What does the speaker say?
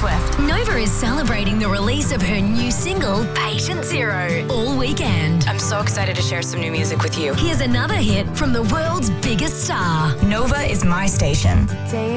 Swift. Nova is celebrating the release of her new single, Patient Zero, all weekend. I'm so excited to share some new music with you. Here's another hit from the world's biggest star. Nova is my station.